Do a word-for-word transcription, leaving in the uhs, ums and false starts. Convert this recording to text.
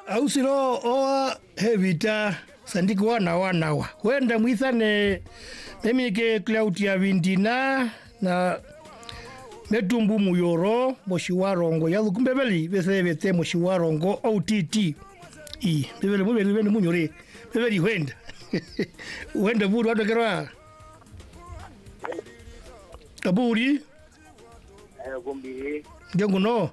au siro o hevita sandiki wana wanawa wenda mwithane mimi ke Claudia Vindina na metumbu muyoro moshiwarongo yalu kumbebeli besebete moshiwarongo O T T i bebeli mubeli bende munyore bebeli wenda wenda buru adakera kaburi eh gombiri ndenguno